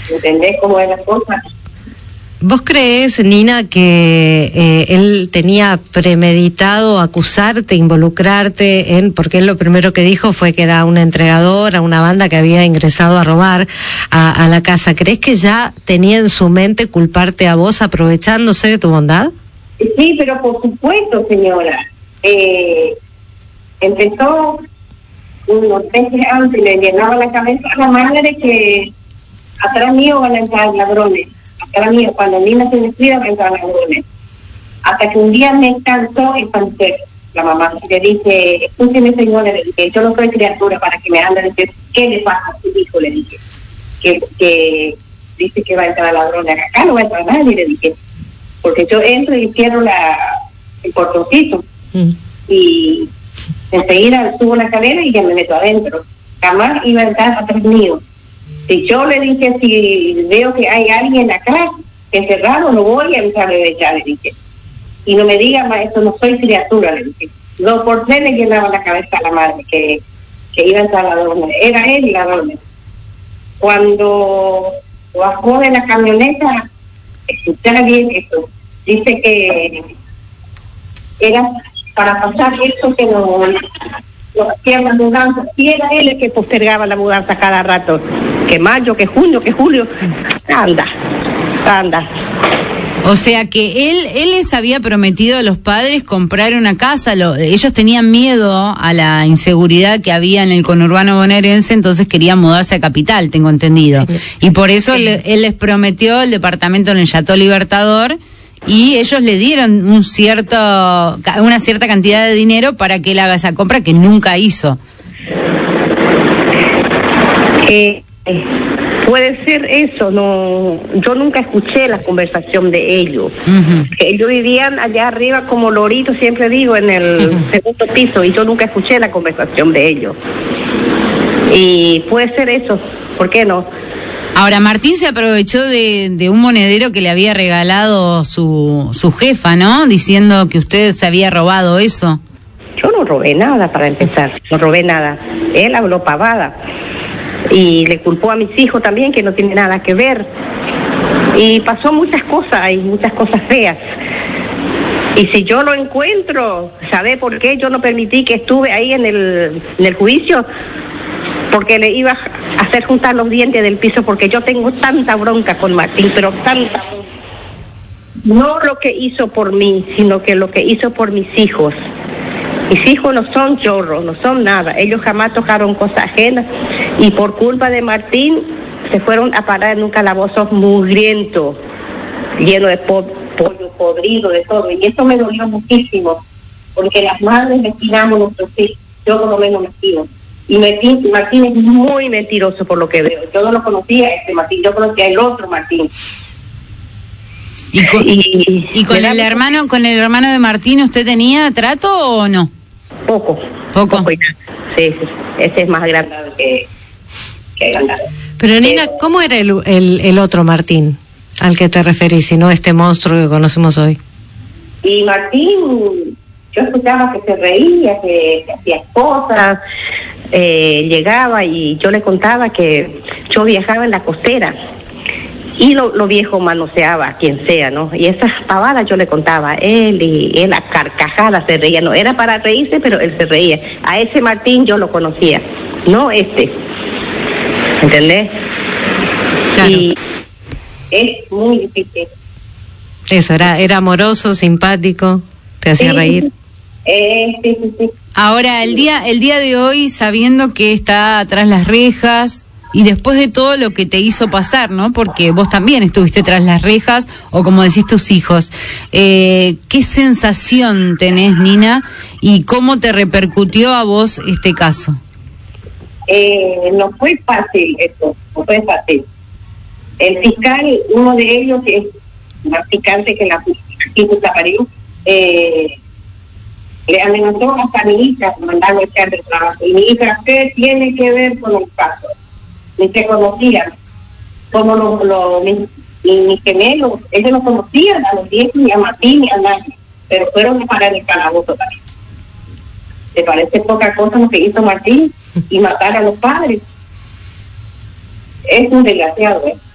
¿Entendés cómo es la cosa? ¿Vos creés, Nina, que él tenía premeditado acusarte, involucrarte porque él lo primero que dijo fue que era un entregador a una banda que había ingresado a robar a la casa? ¿Creés que ya tenía en su mente culparte a vos aprovechándose de tu bondad? Sí, pero por supuesto, señora. Empezó unos meses antes, le llenaba la cabeza a la madre que atrás mío van a entrar ladrones. Atrás mío, cuando Nina se descuida, van a entrar ladrones. Hasta que un día me cansó y cansé la mamá. Le dije, escúcheme, señora, le dije, yo no soy criatura para que me ande a decir, ¿qué le pasa a su hijo? Le dije, que dice que va a entrar ladrones. Acá no va a entrar nadie, le dije. Porque yo entro y cierro el portoncito. Y enseguida subo la escalera y ya me meto adentro. Jamás iba a entrar atrás mío. Si yo le dije, si veo que hay alguien acá encerrado, no voy a entrar de ella, le dije. Y no me diga, maestro, no soy criatura, le dije. No, por qué le llenaba la cabeza a la madre que iba a entrar ladrones. Era él ladrones. Cuando bajó de la camioneta, escuchara bien esto, dice que era para pasar eso que no hacían la mudanza, y era él el que postergaba la mudanza cada rato, que mayo, que junio, que julio, anda. O sea que él les había prometido a los padres comprar una casa, ellos tenían miedo a la inseguridad que había en el conurbano bonaerense, entonces querían mudarse a Capital, tengo entendido, y por eso él les prometió el departamento en el Chateau Libertador, y ellos le dieron una cierta cantidad de dinero para que él haga esa compra que nunca hizo. Puede ser eso, no, yo nunca escuché la conversación de ellos. Ellos vivían allá arriba como loritos, siempre digo, en el segundo piso, y yo nunca escuché la conversación de ellos. Y puede ser eso, ¿por qué no? Ahora, Martín se aprovechó de un monedero que le había regalado su jefa, ¿no? Diciendo que usted se había robado eso. Yo no robé nada, para empezar, no robé nada. Él habló pavada. Y le culpó a mis hijos también, que no tiene nada que ver. Y pasó muchas cosas, y muchas cosas feas. Y si yo lo encuentro, ¿sabe por qué yo no permití que estuve ahí en el juicio? Porque le iba a hacer juntar los dientes del piso, porque yo tengo tanta bronca con Martín, pero tanta. No lo que hizo por mí, sino que lo que hizo por mis hijos. Mis hijos no son chorros, no son nada. Ellos jamás tocaron cosas ajenas. Y por culpa de Martín, se fueron a parar en un calabozo mugriento, lleno de pollo podrido, de todo. Y eso me dolió muchísimo, porque las madres destinamos nuestros hijos. Yo por lo menos me tiro. Y Martín es muy mentiroso por lo que veo. Yo no lo conocía este Martín, yo conocía el otro Martín. ¿Y con el hermano de Martín usted tenía trato o no? Poco. Sí, ese es más grande que grande. Pero Nina, ¿cómo era el otro Martín al que te referís, si no este monstruo que conocemos hoy? Y Martín, yo escuchaba que se reía, que hacía cosas, llegaba y yo le contaba que yo viajaba en la costera y lo viejo manoseaba a quien sea, ¿no? Y esas pavadas yo le contaba a él, y él a carcajadas se reía, no era para reírse, pero él se reía. A ese Martín yo lo conocía, no este, ¿entendés? Claro. Y es muy difícil. Eso, era amoroso, simpático, te hacía reír. Sí. Ahora, el día de hoy, sabiendo que está tras las rejas, y después de todo lo que te hizo pasar, ¿no? Porque vos también estuviste tras las rejas, o como decís tus hijos. ¿Qué sensación tenés, Nina? ¿Y cómo te repercutió a vos este caso? No fue fácil esto, no fue fácil. El fiscal, uno de ellos, que es más picante que la justicia París, le amenazó hasta a mi hija, mandarlo a echar del trabajo. Y mi hija, ¿qué tiene que ver con el caso? Ni se conocían. Como mis gemelos, ellos no conocían a los viejos, ni a Martín, ni a nadie. Pero fueron a parar el calabozo también. ¿Te parece poca cosa lo que hizo Martín? Y matar a los padres. Es un desgraciado,